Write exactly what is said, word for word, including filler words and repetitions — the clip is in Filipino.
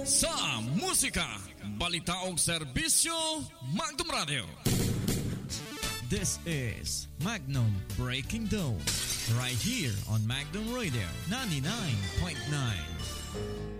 Sa musika, balita og serbisyo, Magnum Radio. This is Magnum Breaking Dawn, right here on Magnum Radio ninety-nine point nine.